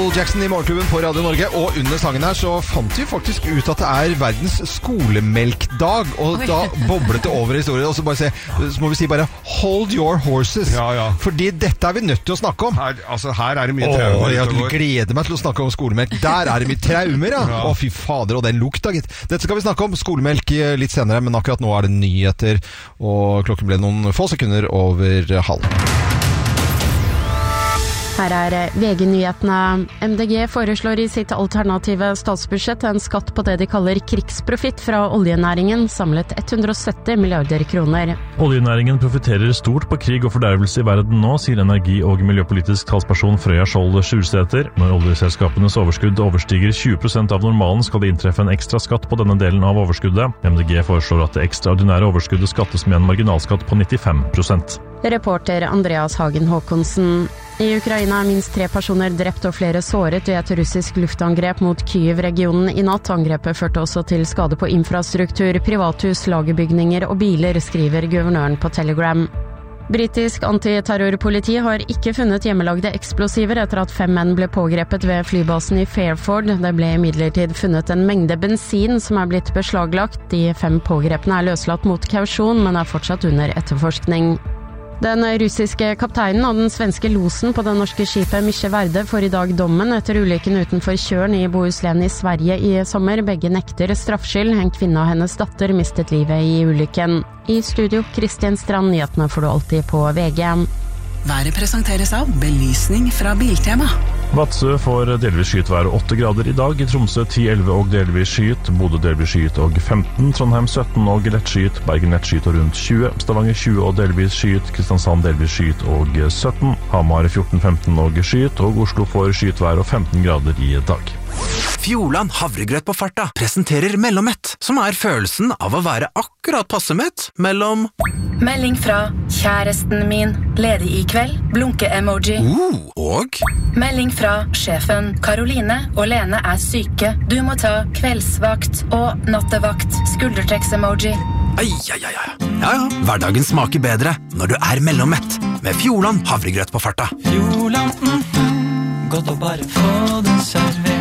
Michael Jackson i Morgenklubben på Radio Norge, og under sangen her så fant vi faktisk ut at det verdens skolemelkdag, og da boblet det over historien, og så må vi si bare hold your horses, fordi dette vi nødt til å snakke om. Her det mye traumer. Jeg gleder meg til å snakke om skolemelk. Der det mye traumer, fy fader, og den lukta, gitt. Dette skal vi snakke om, skolemelk litt senere, men akkurat nå det nyheter, og klokken ble noen få sekunder over halv. Her VG-nyhetene. MDG foreslår i sitt alternative statsbudsjett en skatt på det de kaller krigsprofitt fra oljenæringen, samlet 170 milliarder kroner. Oljenæringen profiterer stort på krig og fordervelse i verden nå, sier energi- og miljøpolitisk talsperson Frøya Skjold Skjulsæter. Når oljeselskapenes overskudd overstiger 20% av normalen, skal det inntreffe en ekstra skatt på denne delen av overskuddet. MDG foreslår at det ekstraordinære overskuddet skattes med en marginalskatt på 95%. Reporter Andreas Hagen Håkonsen. I Ukraina minst 3 personer drept og flere såret ved et russisk luftangrep mot Kyiv-regionen i natt. Angrepet førte også til skade på infrastruktur, privathus, lagerbygninger og biler, skriver guvernøren på Telegram. Britisk antiterrorpoliti har ikke funnet hjemmelagde eksplosiver etter at 5 menn ble pågrepet ved flybasen i Fairford. Det ble imidlertid funnet en mengde bensin som blitt beslaglagt. De 5 pågrepne løslatt mot kausjon, men fortsatt under etterforskning. Den russiske kapteinen og den svenske losen på det norske skipet Misje Verde får i dag dommen etter ulykken utenfor Tjørn i Bohuslän i Sverige i sommer. Begge nekter straffskyld. En kvinne og hennes datter mistet livet i ulykken. I studio, Kristian Strand, nyhetene får du alltid på VG. Været presenteres av belysning fra Biltema. Vadsø får delvis skyet være 8 grader i dag, i Tromsø 10-11 og delvis skyet, Bodø delvis skyet og 15, Trondheim 17 og lett skyet, Bergen lett skyet og rundt 20, Stavanger 20 og delvis skyet, Kristiansand delvis skyet og 17, Hamar 14-15 og skyet, og Oslo får skyet være og 15 grader i dag. Fjordland havregrøt på farta presenterer Mellommett, som følelsen av å være akkurat passemett mellom melding fra kjæresten min, ledig i kveld, blunke-emoji. Og melding fra sjefen, Karoline og Lene syke, du må ta kveldsvakt og nattevakt, skuldertrekks-emoji. Ja, hverdagen smaker bedre når du Mellommett, med Fjordland havregrøt på farta. Fjordland, godt å bare få det servert.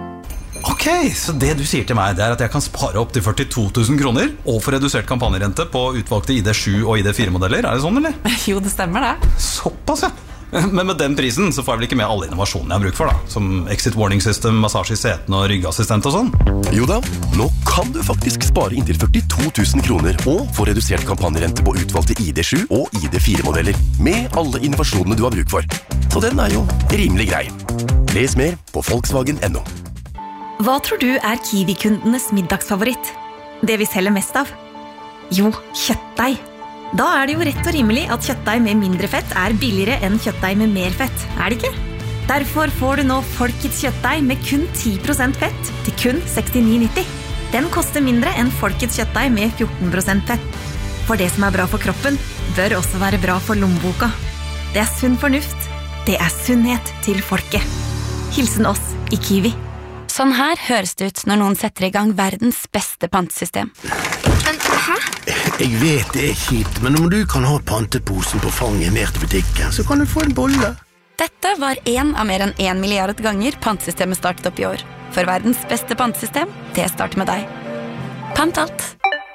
Ok, så det du sier til meg, det at jeg kan spare opp til 42 000 kroner og få redusert kampanjerente på utvalgte ID7 og ID4-modeller, det sånn, eller? Jo, det stemmer det. Såpass, ja. Men med den prisen så får jeg vel ikke med alle innovasjonene jeg har bruk for da, som exit warning system, massasje i setene og ryggassistent og sånn? Jo da, nå kan du faktisk spare inntil 42 000 kroner og få redusert kampanjerente på utvalgte ID7 og ID4-modeller med alle innovasjonene du har bruk for. Så den jo rimelig grei. Les mer på Volkswagen.no. Hva tror du Kiwi-kundenes middagsfavoritt? Det vi selger mest av? Jo, kjøttdeig. Da det jo rett og rimelig at kjøttdeig med mindre fett billigere enn kjøttdeig med mer fett, det ikke? Derfor får du nå Folkets kjøttdeig med kun 10% fett til kun 69,90. Den koster mindre enn Folkets kjøttdeig med 14% fett. For det som bra for kroppen, bør også være bra for lommeboka. Det sunn fornuft. Det sunnhet til folket. Hilsen oss i Kiwi. Sånn her høres det ut når noen setter i gang verdens beste pantesystem. Men, hæ? Jeg vet det kjipt, men om du kan ha panteposen på fanget ned til butikken, så kan du få en bolle. Dette var en av mer enn 1 milliard ganger pantesystemet startet opp i år. For verdens beste pantesystem, det starter med deg. Pant alt.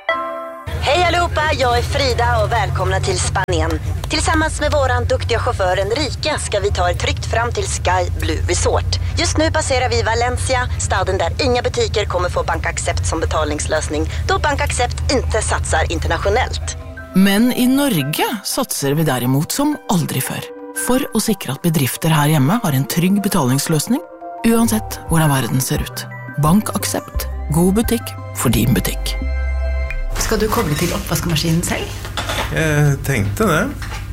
Hej allihopa, jag Frida och välkomna till Spanien. Tillsammans med våran duktiga chaufför Enrique ska vi ta trygt fram till Sky Blue Resort. Just nu passerar vi Valencia, staden där inga butiker kommer få BankAxept som betalningslösning, då BankAxept inte satsar internationellt. Men i Norge satser vi derimot som aldri før. For å sikre at bedrifter her hjemme har en trygg betalingsløsning, uansett hvordan verden ser ut. BankAxept. God butikk for din butikk. Skal du koble til oppvaskemaskinen selv? Jeg tenkte det.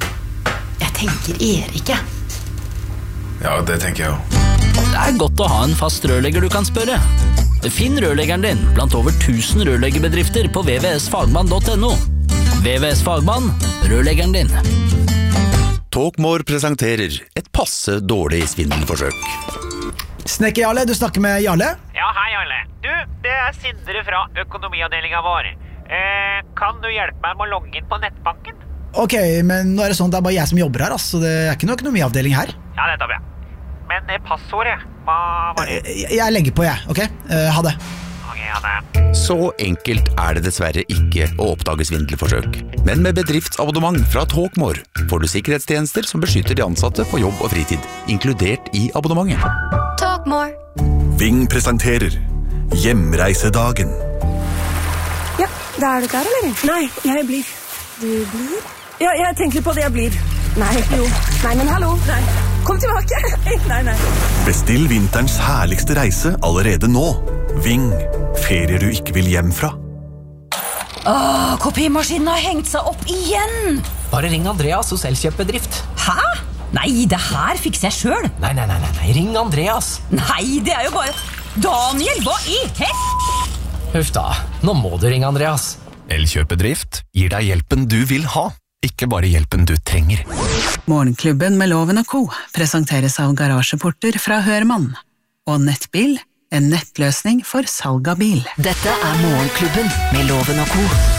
Jeg tenker Erik, ja. Ja, det tenker jeg også. Det godt å ha en fast rørlegger du kan spørre. Finn rørleggeren din blant over 1000 rørleggerbedrifter på vvsfagmann.no. VVS Fagmann, rørleggeren din. Talkmore presenterer et passe dårlig svindelforsøk. Snekker Jarle, du snakker med Jarle? Ja, hei Jarle. Du, det Sindre fra økonomiavdelingen vår. Kan du hjelpe meg med å logge inn på nettbanken? Ok, men nå det sånn, det bare jeg som jobber her, så det ikke noe økonomiavdeling her. Ja, det bra. Men passordet, hva var det? Jeg legger på, jeg, ok? Ha det. Ok, ha det. Så enkelt det dessverre ikke å oppdage svindelforsøk. Men med bedriftsabonnement fra Talkmore får du sikkerhetstjenester som beskytter de ansatte på jobb og fritid, inkludert i abonnementet. Talkmore. Ving presenterer Hjemreisedagen. Ja, da du klar, eller? Nei, jeg blir. Du blir? Ja, jeg tenker på det jeg blir. Nei, jo. Nei, men hallo. Nei. Kom tilbake. Nei. Bestill vinterens herligste reise allerede nå. Ving. Ferier du ikke vil hjem fra. Kopimaskinen har hengt seg opp igjen. Bare ring Andreas hos Elkjøpbedrift. Hæ? Nei, det her fikser jeg selv. Nei, ring Andreas. Nei, det jo bare... Daniel, hva i hest? Huff da, nå må du ringe Andreas. Elkjøpedrift gir deg hjelpen du vil ha, ikke bare hjelpen du trenger. Morgenklubben med Loven & Co. presenteres av garasjeporter fra Hørmann. Og Nettbil, en nettløsning for salg av bil. Dette Morgenklubben med Loven & Co.